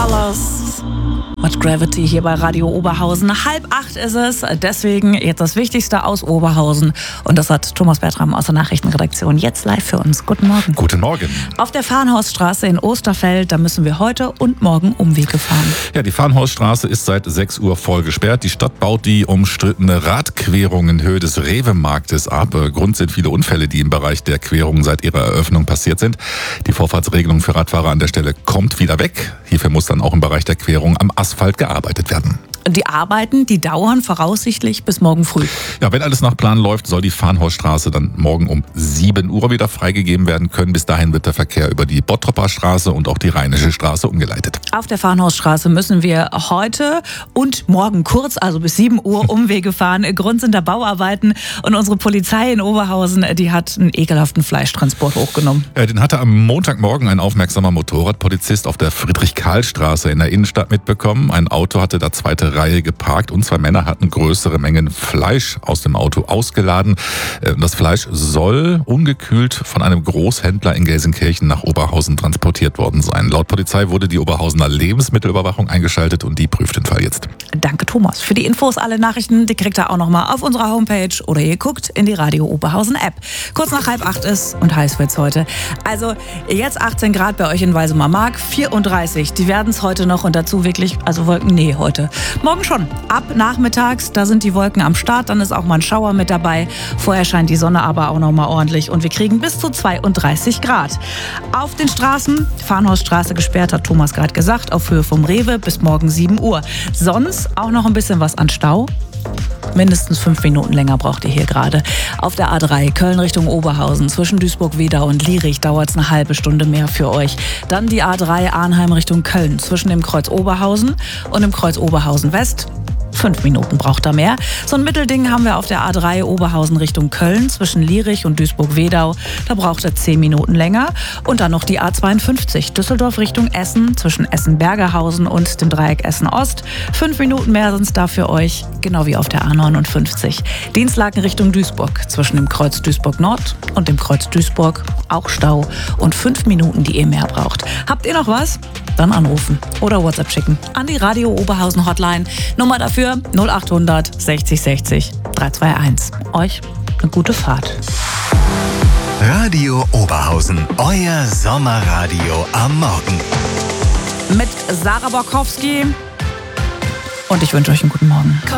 Dallas mit Gravity hier bei Radio Oberhausen. 7:30 ist es, deswegen jetzt das Wichtigste aus Oberhausen. Und das hat Thomas Bertram aus der Nachrichtenredaktion jetzt live für uns. Guten Morgen. Guten Morgen. Auf der Farnhausstraße in Osterfeld, da müssen wir heute und morgen Umwege fahren. Ja, die Farnhausstraße ist seit 6 Uhr voll gesperrt. Die Stadt baut die umstrittene Radquerung in Höhe des Rewe-Marktes ab. Grund sind viele Unfälle, die im Bereich der Querung seit ihrer Eröffnung passiert sind. Die Vorfahrtsregelung für Radfahrer an der Stelle kommt wieder weg. Hierfür muss dann auch im Bereich der Querung am Asphalt gearbeitet werden. Die Arbeiten, die dauern voraussichtlich bis morgen früh. Ja, wenn alles nach Plan läuft, soll die Farnhausstraße dann morgen um 7 Uhr wieder freigegeben werden können. Bis dahin wird der Verkehr über die Bottropper Straße und auch die Rheinische Straße umgeleitet. Auf der Farnhausstraße müssen wir heute und morgen kurz, also bis 7 Uhr, Umwege fahren. Grund sind da Bauarbeiten und unsere Polizei in Oberhausen, die hat einen ekelhaften Fleischtransport hochgenommen. Den hatte am Montagmorgen ein aufmerksamer Motorradpolizist auf der Friedrich-Karl-Straße in der Innenstadt mitbekommen. Ein Auto hatte da zweite Reihe geparkt und 2 Männer hatten größere Mengen Fleisch aus dem Auto ausgeladen. Das Fleisch soll ungekühlt von einem Großhändler in Gelsenkirchen nach Oberhausen transportiert worden sein. Laut Polizei wurde die Oberhausener Lebensmittelüberwachung eingeschaltet und die prüft den Fall jetzt. Danke Thomas. Für die Infos, alle Nachrichten, die kriegt ihr auch nochmal auf unserer Homepage oder ihr guckt in die Radio Oberhausen App. Kurz nach 7:30 ist und heiß wird's heute. Also jetzt 18 Grad bei euch in Weißemer Mark, 34. Die werden es heute noch und dazu wirklich, also Wolken, nee, heute. Morgen schon. Ab nachmittags, da sind die Wolken am Start, dann ist auch mal ein Schauer mit dabei. Vorher scheint die Sonne aber auch noch mal ordentlich und wir kriegen bis zu 32 Grad. Auf den Straßen, Farnhausstraße gesperrt, hat Thomas gerade gesagt, auf Höhe vom Rewe bis morgen 7 Uhr. Sonst auch noch ein bisschen was an Stau. Mindestens 5 Minuten länger braucht ihr hier gerade. Auf der A3 Köln Richtung Oberhausen zwischen Duisburg-Wedau und Lierich dauert es eine halbe Stunde mehr für euch. Dann die A3 Arnheim Richtung Köln zwischen dem Kreuz Oberhausen und dem Kreuz Oberhausen West. 5 Minuten braucht er mehr. So ein Mittelding haben wir auf der A3 Oberhausen Richtung Köln zwischen Lierich und Duisburg-Wedau. Da braucht er 10 Minuten länger. Und dann noch die A52 Düsseldorf Richtung Essen zwischen Essen-Bergerhausen und dem Dreieck Essen-Ost. 5 Minuten mehr sind es da für euch, genau wie auf der A59. Dienstlaken Richtung Duisburg zwischen dem Kreuz Duisburg-Nord und dem Kreuz Duisburg. Auch Stau und 5 Minuten, die ihr mehr braucht. Habt ihr noch was? Dann anrufen oder WhatsApp schicken an die Radio Oberhausen Hotline. Nummer dafür 0800 60 60 321. Euch eine gute Fahrt. Radio Oberhausen, euer Sommerradio am Morgen. Mit Sarah Borkowski und ich wünsche euch einen guten Morgen.